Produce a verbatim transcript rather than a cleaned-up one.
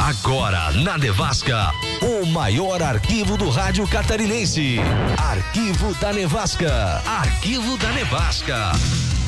Agora, na Nevasca, o maior arquivo do rádio catarinense. Arquivo da Nevasca. Arquivo da Nevasca.